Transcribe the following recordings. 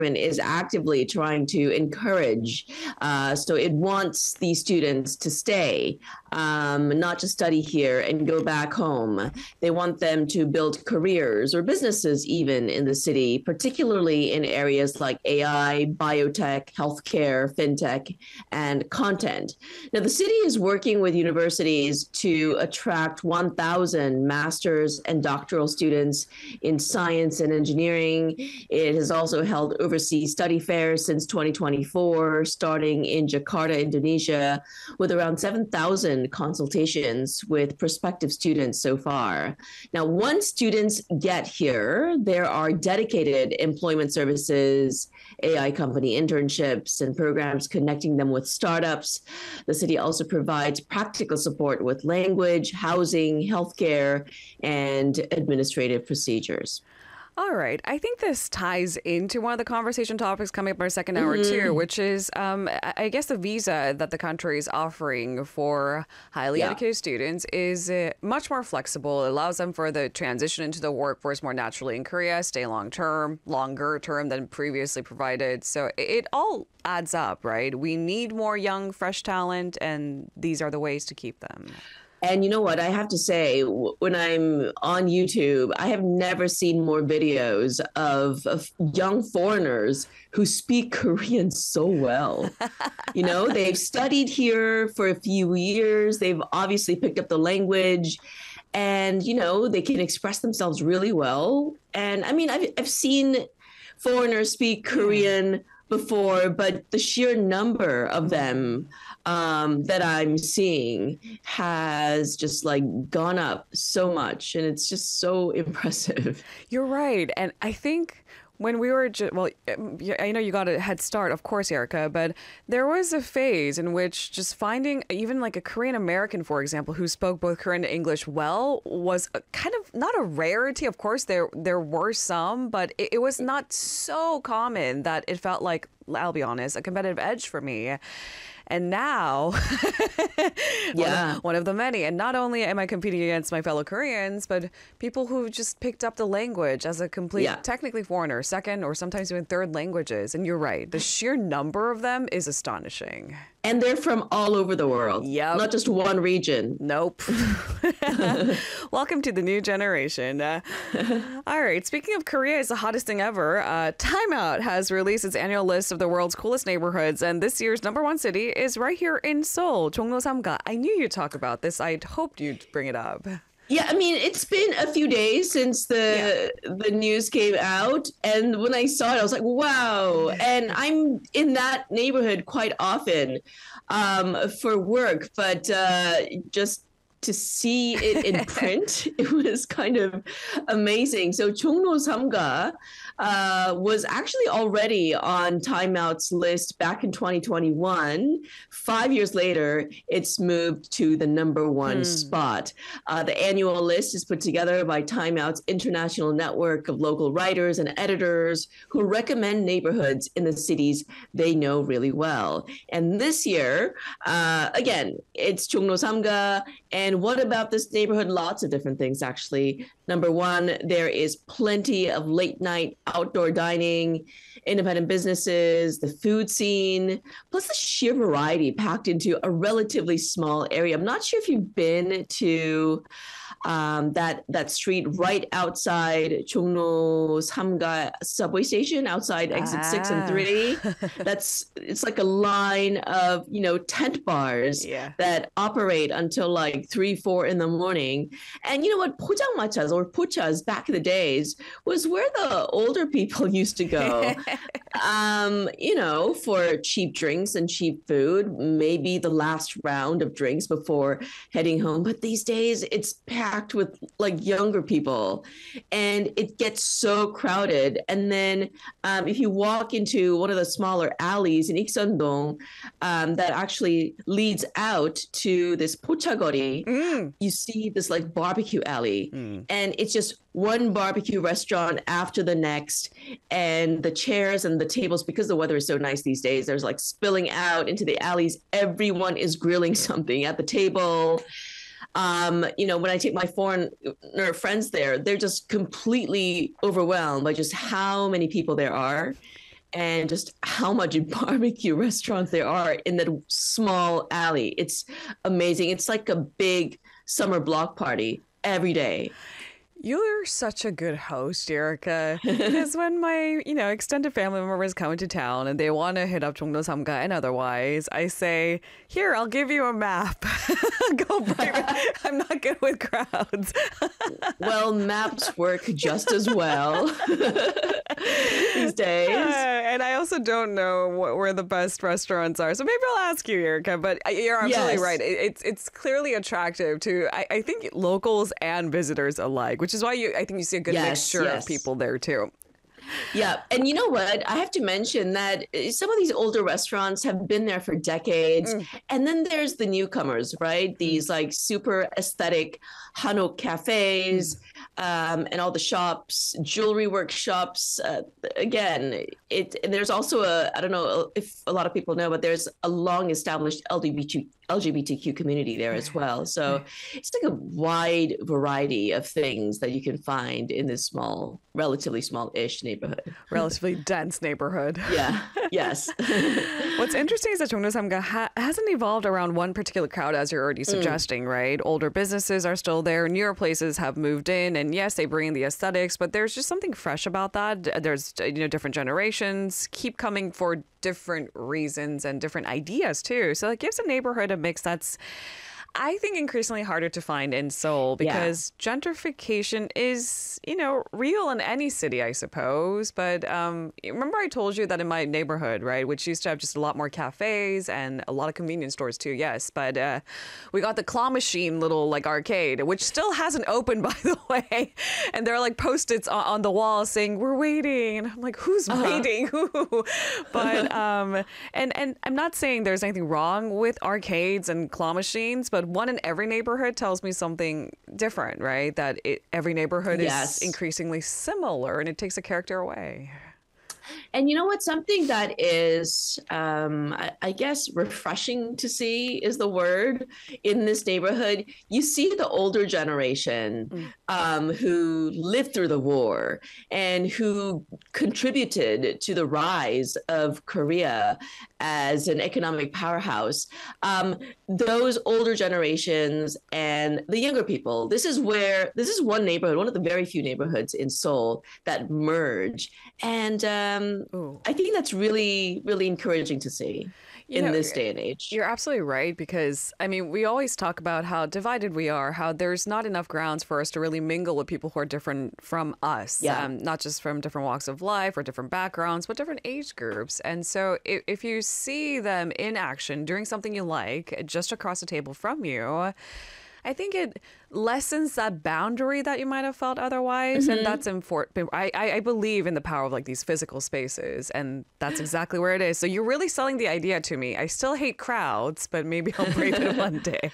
is actively trying to encourage. So it wants these students to stay, not just study here and go back home. They want them to build careers or businesses even in the city, particularly in areas like AI, biotech, healthcare, fintech, and content. Now, the city is working with universities to attract 1,000 master's and doctoral students in science and engineering. It has also held overseas study fairs since 2024, starting in Jakarta, Indonesia, with around 7,000 consultations with prospective students so far. Now, once students get here, there are dedicated employment services, AI company internships, and programs connecting them with startups. The city also provides practical support with language, housing, healthcare, and administrative procedures. All right. I think this ties into one of the conversation topics coming up in our second hour too, which is, I guess, the visa that the country is offering for highly educated students is much more flexible. It allows them for the transition into the workforce more naturally in Korea, stay longer term than previously provided. So it all adds up, right? We need more young, fresh talent, and these are the ways to keep them. And you know what? I have to say, when I'm on YouTube, I have never seen more videos of young foreigners who speak Korean so well. You know, they've studied here for a few years. They've obviously picked up the language and, you know, they can express themselves really well. And I mean, I've seen foreigners speak Korean before, but the sheer number of them that I'm seeing has just like gone up so much, and it's just so impressive. You're right. And I think when we were, I know you got a head start, of course, Erica, but there was a phase in which just finding even like a Korean American, for example, who spoke both Korean and English well was kind of not a rarity. Of course, there were some, but it was not so common that it felt like, I'll be honest, a competitive edge for me. And now, one of the many. And not only am I competing against my fellow Koreans, but people who just picked up the language as a complete, technically foreigner, second or sometimes even third languages. And you're right. The sheer number of them is astonishing. And they're from all over the world. Yep. Not just one region. Nope. Welcome to the new generation. All right. Speaking of Korea is the hottest thing ever. Time Out has released its annual list of the world's coolest neighborhoods. And this year's #1 city is right here in Seoul, Jongno Samga. I knew you'd talk about this. I'd hoped you'd bring it up. Yeah, I mean, it's been a few days since the news came out. And when I saw it, I was like, wow. And I'm in that neighborhood quite often for work. But just to see it in print, it was kind of amazing. So Jongno Samga was actually already on Time Out's list back in 2021. 5 years later, it's moved to the #1 spot. The annual list is put together by Time Out's international network of local writers and editors who recommend neighborhoods in the cities they know really well. And this year, again, it's Jongno Samga. And what about this neighborhood? Lots of different things, actually. #1, there is plenty of late night outdoor dining, independent businesses, the food scene, plus the sheer variety packed into a relatively small area. I'm not sure if you've been to that street right outside Jongno Samga subway station, outside exit 6 and 3. It's like a line of, you know, tent bars that operate until like 3, 4 in the morning. And you know what? Pojangmachas or puchas back in the days was where the older people used to go, you know, for cheap drinks and cheap food, maybe the last round of drinks before heading home. But these days it's packed with like younger people and it gets so crowded. And then if you walk into one of the smaller alleys in Ikseondong that actually leads out to this pochagori, you see this like barbecue alley and it's just one barbecue restaurant after the next, and the chairs and the tables, because the weather is so nice these days, there's like spilling out into the alleys. Everyone is grilling something at the table. You know, when I take my foreigner friends there, they're just completely overwhelmed by just how many people there are. and just how much barbecue restaurants there are in that small alley. It's amazing. It's like a big summer block party every day. You're such a good host, Erica. Because when my, extended family members come into town and they want to hit up Jongno Samga and otherwise, I say, "Here, I'll give you a map. Go private. I'm not good with crowds." Well, maps work just as well these days. And I also don't know where the best restaurants are. So maybe I'll ask you, Erica. But you're absolutely right. It's clearly attractive to, I think, locals and visitors alike, which is why I think you see a good mixture of people there too. Yeah. And you know what? I have to mention that some of these older restaurants have been there for decades. And then there's the newcomers, right? These like super aesthetic Hanok cafes and all the shops, jewelry workshops. Again, there's also I don't know if a lot of people know, but there's a long established LGBTQ community there as well. So it's like a wide variety of things that you can find in this relatively small-ish neighborhood. Relatively dense neighborhood. Yeah. Yes. What's interesting is that Jongno Samga hasn't evolved around one particular crowd, as you're already suggesting, right? Older businesses are still there. Newer places have moved in. And yes, they bring in the aesthetics, but there's just something fresh about that. There's, different generations keep coming for different reasons and different ideas, too. So it gives a neighborhood a mix that's, I think, increasingly harder to find in Seoul because gentrification is, real in any city, I suppose. But remember I told you that in my neighborhood, right, which used to have just a lot more cafes and a lot of convenience stores too, yes. But we got the claw machine little like arcade, which still hasn't opened, by the way. And there are like Post-its on the wall saying, "We're waiting." And I'm like, who's waiting? Who? But, and I'm not saying there's anything wrong with arcades and claw machines, but one in every neighborhood tells me something different, right? That every neighborhood is increasingly similar and it takes a character away. And you know what? Something that is, I guess, refreshing to see is the word in this neighborhood. You see the older generation who lived through the war and who contributed to the rise of Korea as an economic powerhouse. Those older generations and the younger people, this is one neighborhood, one of the very few neighborhoods in Seoul that merge. And I think that's really, really encouraging to see in this day and age. You're absolutely right, because, we always talk about how divided we are, how there's not enough grounds for us to really mingle with people who are different from us, not just from different walks of life or different backgrounds, but different age groups. And so if you see them in action doing something you like just across the table from you, I think it lessens that boundary that you might have felt otherwise. And that's important. I believe in the power of like these physical spaces, and that's exactly where it is. So you're really selling the idea to me. I still hate crowds, but maybe I'll brave it one day.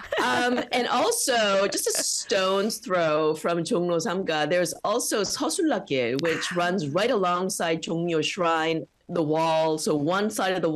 And also, just a stone's throw from Jongno Samga, there's also Seosullakil, which runs right alongside Jongmyo Shrine, the wall. So one side of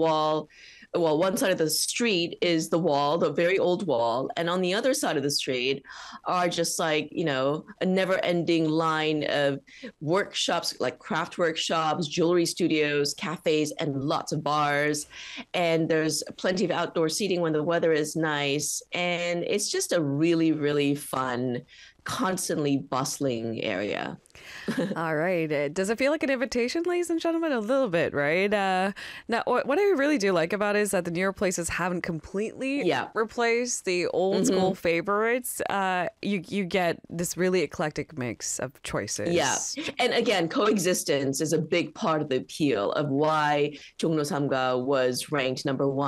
the street is the wall, the very old wall. And on the other side of the street are just like, a never-ending line of workshops, like craft workshops, jewelry studios, cafes, and lots of bars. And there's plenty of outdoor seating when the weather is nice. And it's just a really, really fun, constantly bustling area. All right. Does it feel like an invitation, ladies and gentlemen? A little bit, right? Now, what I really do like about it is that the newer places haven't completely replaced the old school favorites. You get this really eclectic mix of choices. Yeah. And again, coexistence is a big part of the appeal of why Jongno Samga was ranked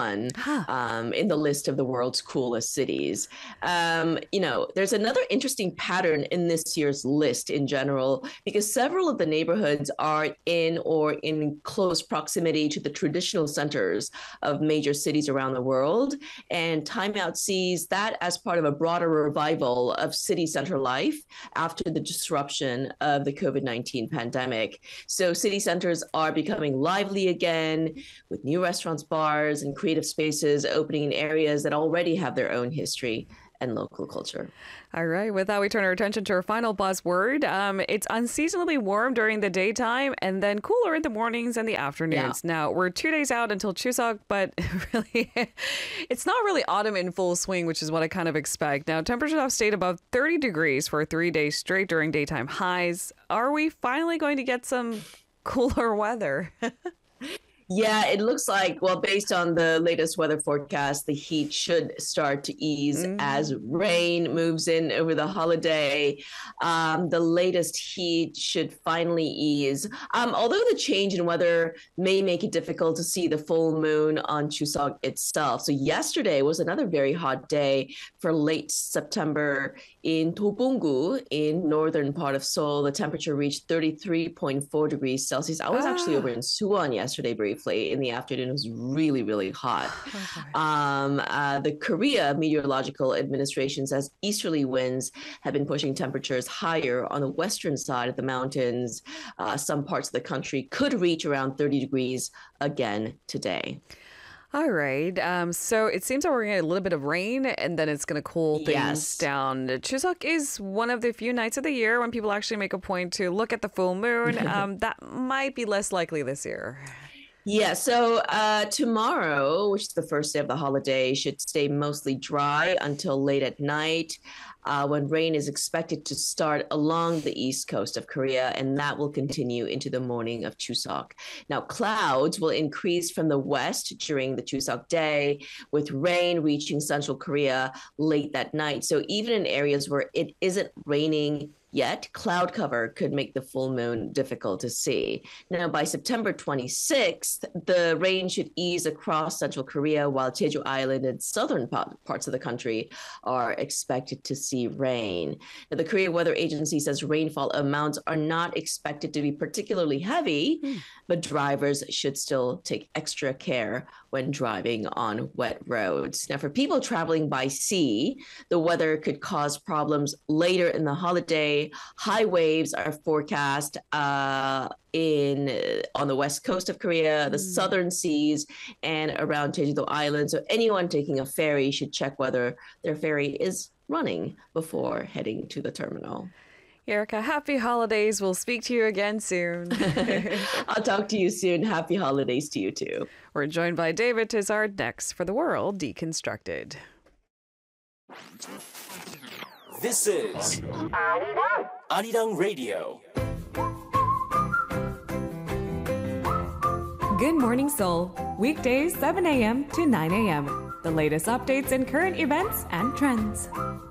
#1 in the list of the world's coolest cities. There's another interesting pattern in this year's list in general, because several of the neighborhoods are in or in close proximity to the traditional centers of major cities around the world. And Time Out sees that as part of a broader revival of city center life after the disruption of the COVID-19 pandemic. So city centers are becoming lively again, with new restaurants, bars, and creative spaces opening in areas that already have their own history and local culture. All right. With that, we turn our attention to our final buzzword. It's unseasonably warm during the daytime and then cooler in the mornings and the afternoons. Now, we're 2 days out until Chuseok, but really, it's not really autumn in full swing, which is what I kind of expect. Now, temperatures have stayed above 30 degrees for 3 days straight during daytime highs. Are we finally going to get some cooler weather? Yeah, it looks like, well, based on the latest weather forecast, the heat should start to ease as rain moves in over the holiday. The latest heat should finally ease. Although the change in weather may make it difficult to see the full moon on Chuseok itself. So yesterday was another very hot day for late September in Dobong-gu in northern part of Seoul. The temperature reached 33.4 degrees Celsius. I was actually over in Suwon yesterday briefly. In the afternoon. It was really, really hot. The Korea Meteorological Administration says easterly winds have been pushing temperatures higher on the western side of the mountains. Some parts of the country could reach around 30 degrees again today. All right. So it seems that we're going to get a little bit of rain and then it's going to cool things down. Chuseok is one of the few nights of the year when people actually make a point to look at the full moon. That might be less likely this year. Yeah, so tomorrow, which is the first day of the holiday, should stay mostly dry until late at night, when rain is expected to start along the east coast of Korea, and that will continue into the morning of Chuseok. Now, clouds will increase from the west during the Chuseok day, with rain reaching central Korea late that night. So even in areas where it isn't raining yet, cloud cover could make the full moon difficult to see. Now, by September 26th, the rain should ease across central Korea, while Jeju Island and southern parts of the country are expected to see rain. Now, the Korea Weather Agency says rainfall amounts are not expected to be particularly heavy, but drivers should still take extra care when driving on wet roads. Now, for people traveling by sea, the weather could cause problems later in the holiday. High waves are forecast on the west coast of Korea, the southern seas, and around Jeju Island. So anyone taking a ferry should check whether their ferry is running before heading to the terminal. Erica, happy holidays. We'll speak to you again soon. I'll talk to you soon. Happy holidays to you too. We're joined by David Tizard next for The World Deconstructed. This is Arirang Radio. Good Morning Seoul, weekdays 7 a.m. to 9 a.m. The latest updates and current events and trends.